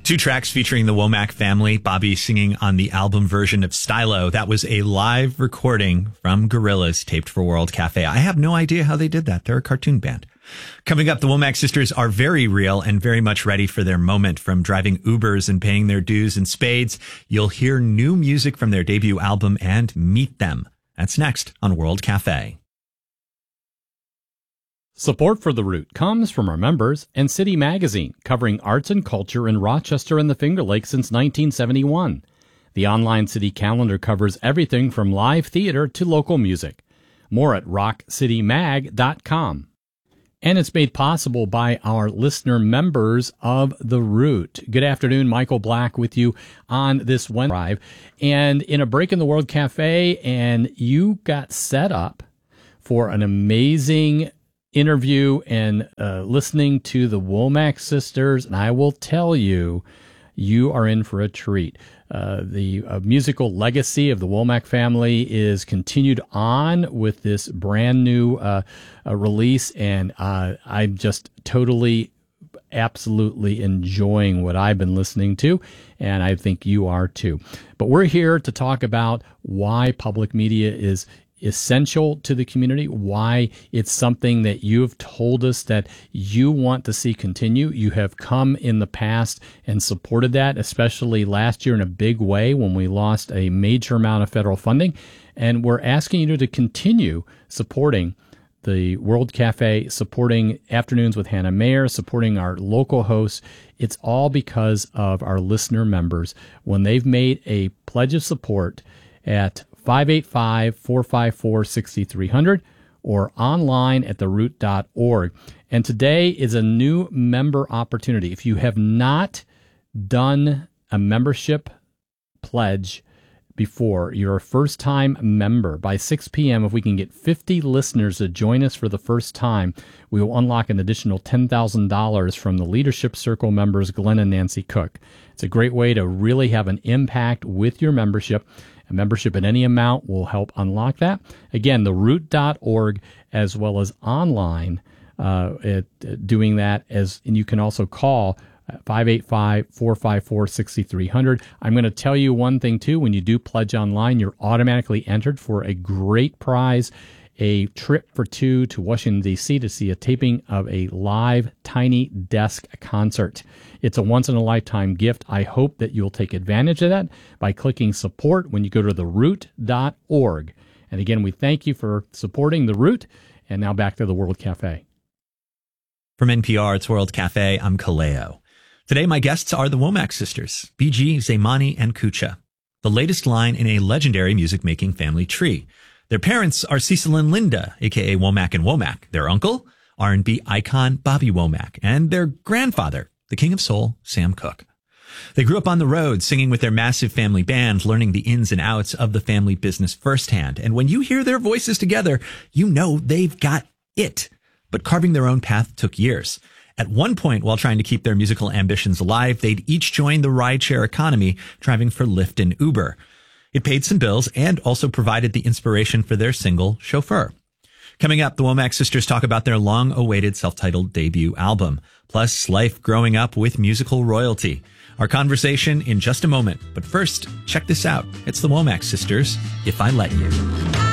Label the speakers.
Speaker 1: Two tracks featuring the Womack family, Bobby singing on the album version of Stylo. That was a live recording from Gorillaz taped for World Cafe. I have no idea how they did that. They're a cartoon band. Coming up, the Womack sisters are very real and very much ready for their moment. From driving Ubers and paying their dues in spades, you'll hear new music from their debut album and meet them. That's next on World Cafe.
Speaker 2: Support for The Root comes from our members and City Magazine, covering arts and culture in Rochester and the Finger Lakes since 1971. The online city calendar covers everything from live theater to local music. More at rockcitymag.com. And it's made possible by our listener members of The Root. Good afternoon, Michael Black with you on this Wednesday drive. And in a break in the World Cafe, and you got set up for an amazing interview and listening to the Womack sisters, and I will tell you, you are in for a treat. The musical legacy of the Womack family is continued on with this brand new release, and I'm just totally, absolutely enjoying what I've been listening to, and I think you are too. But we're here to talk about why public media is essential to the community, why it's something that you have told us that you want to see continue. You have come in the past and supported that, especially last year in a big way when we lost a major amount of federal funding. And we're asking you to continue supporting the World Cafe, supporting Afternoons with Hannah Mayer, supporting our local hosts. It's all because of our listener members. When they've made a pledge of support at 585-454-6300 or online at theroot.org. And today is a new member opportunity. If you have not done a membership pledge before, you're a first-time member. By 6 p.m., if we can get 50 listeners to join us for the first time, we will unlock an additional $10,000 from the Leadership Circle members, Glenn and Nancy Cook. It's a great way to really have an impact with your membership. A membership at any amount will help unlock that. Again, theroot.org, as well as online doing that. And you can also call 585-454-6300. I'm going to tell you one thing, too. When you do pledge online, you're automatically entered for a great prize, a trip for two to Washington, D.C. to see a taping of a live Tiny Desk concert. It's a once-in-a-lifetime gift. I hope that you'll take advantage of that by clicking support when you go to theroot.org. And again, we thank you for supporting The Root. And now back to the World Cafe.
Speaker 1: From NPR, it's World Cafe. I'm Kaleo. Today, my guests are the Womack sisters, BG, Zaimani, and Kucha, the latest line in a legendary music-making family tree. Their parents are Cecil and Linda, a.k.a. Womack and Womack. Their uncle, R&B icon Bobby Womack. And their grandfather, the King of Soul, Sam Cooke. They grew up on the road, singing with their massive family band, learning the ins and outs of the family business firsthand. And when you hear their voices together, you know they've got it. But carving their own path took years. At one point, while trying to keep their musical ambitions alive, they'd each join the rideshare economy, driving for Lyft and Uber. It paid some bills and also provided the inspiration for their single, Chauffeur. Coming up, the Womack sisters talk about their long-awaited self-titled debut album, plus life growing up with musical royalty. Our conversation in just a moment. But first, check this out. It's the Womack sisters, If I Let You.